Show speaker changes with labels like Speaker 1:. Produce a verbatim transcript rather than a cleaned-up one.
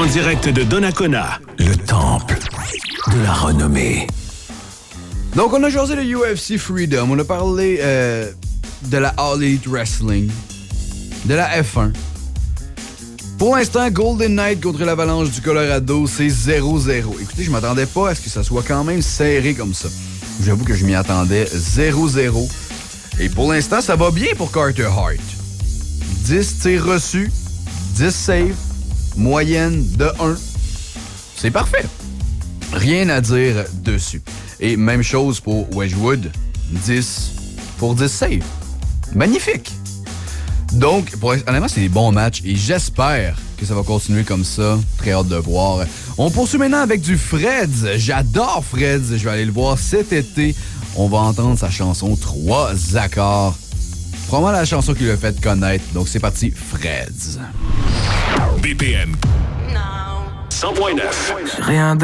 Speaker 1: En direct de Donnacona, le temple de la renommée.
Speaker 2: Donc, on a jasé le U F C Freedom, on a parlé euh, de la All Elite Wrestling, de la F un. Pour l'instant, Golden Knight contre l'Avalanche du Colorado, c'est zéro zéro. Écoutez, je m'attendais pas à ce que ça soit quand même serré comme ça. J'avoue que je m'y attendais zéro zéro. Et pour l'instant, ça va bien pour Carter Hart. dix tirs reçus, dix saves, moyenne de un. C'est parfait. Rien à dire dessus. Et même chose pour Wedgwood, dix pour dix saves. Magnifique. Donc, pour, honnêtement, c'est des bons matchs et j'espère que ça va continuer comme ça. Très hâte de voir. On poursuit maintenant avec du Freds. J'adore Freds. Je vais aller le voir cet été. On va entendre sa chanson Trois accords. Probablement la chanson qui l'a fait connaître. Donc, c'est parti, Freds.
Speaker 1: B P M. cent point neuf.
Speaker 3: Rien